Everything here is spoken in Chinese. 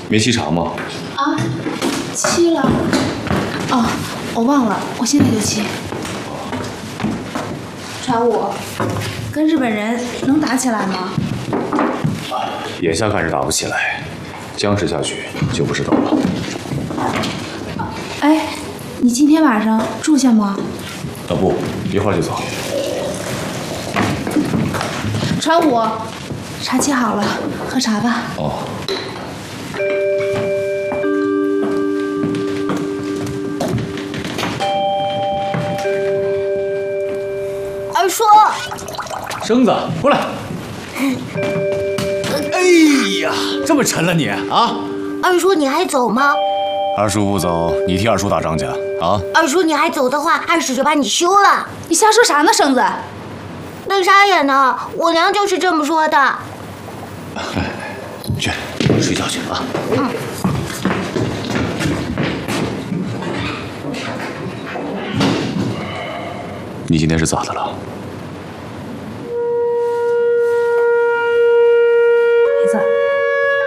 没沏茶吗？ 啊，沏了。哦，我忘了，我现在就沏。传武，跟日本人能打起来吗？ 眼下看是打不起来，僵持下去就不知道了。 哎，你今天晚上住下吗？ 啊不，一会儿就走。 传武，茶沏好了，喝茶吧。 哦。 二叔， 生子，过来。哎呀，这么沉了你啊！ 二叔你还走吗？ 二叔不走，你替二叔打张家啊！ 二叔你还走的话，二叔就把你休了。 你瞎说啥呢，生子？ 那啥也呢，我娘就是这么说的。 去睡觉去啊！你今天是咋的了？